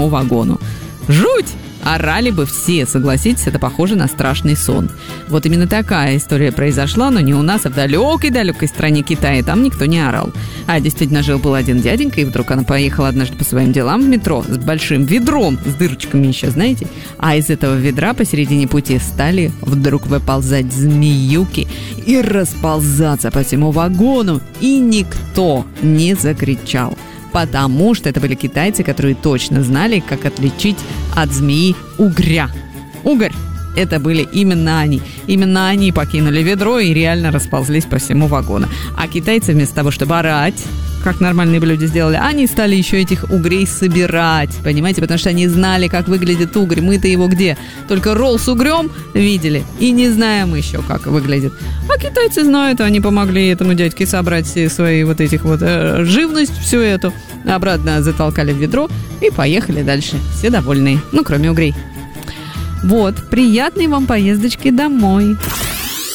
всему вагону. Жуть! Орали бы все, согласитесь, это похоже на страшный сон. Вот именно такая история произошла, но не у нас, а в далекой-далекой стране Китая. Там никто не орал. А действительно жил-был один дяденька, и вдруг она поехала однажды по своим делам в метро с большим ведром, с дырочками еще, знаете. А из этого ведра посередине пути стали вдруг выползать змеюки и расползаться по всему вагону. И никто не закричал. Потому что это были китайцы, которые точно знали, как отличить от змеи угря. Угорь – это были именно они. Именно они покинули ведро и реально расползлись по всему вагону. А китайцы вместо того, чтобы орать, как нормальные люди сделали, они стали еще этих угрей собирать, понимаете? Потому что они знали, как выглядит угорь. Мы-то его где? Только ролл с угрем видели и не знаем еще, как выглядит. А китайцы знают, они помогли этому дядьке собрать все свои вот этих вот живность, всю эту, обратно затолкали в ведро и поехали дальше. Все довольные, ну, кроме угрей. Вот, приятной вам поездочки домой.